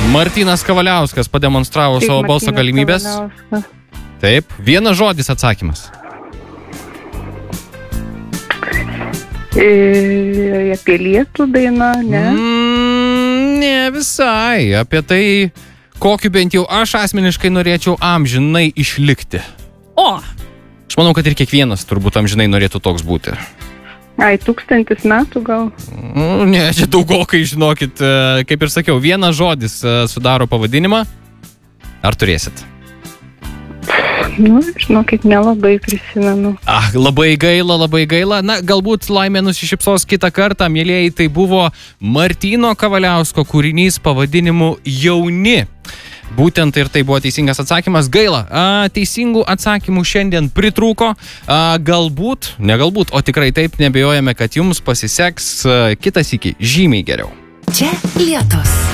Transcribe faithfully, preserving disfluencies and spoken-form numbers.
Martynas Kavaliauskas pademonstravo Taip, savo balso Martynas galimybės. Kavaliauskas. Taip, vienas žodis atsakymas. E, apie lietų dainą, ne? Mm, ne visai. Apie tai, kokiu bent jau aš asmeniškai norėčiau amžinai išlikti. O, Aš manau, kad ir kiekvienas turbūt amžinai norėtų toks būti. Ai, tūkstantis metų gal? Mm, ne, čia daugokai, žinokit. e, Kaip ir sakiau, vienas žodis e, sudaro pavadinimą. Ar turėsit? Nu, žinokit, nelabai prisimenu. Ah, labai gaila, labai gaila. Na, galbūt laimė nusišypsos kitą kartą. Mėlėjai, tai buvo Martyno Kavaliausko kūrinys pavadinimu Jauni. Būtent ir tai buvo teisingas atsakymas. Gaila, a, teisingų atsakymų šiandien pritrūko. A, galbūt, ne galbūt, o tikrai taip, nebejojame, kad jums pasiseks a, kitą sykį žymiai geriau. Čia Lietus.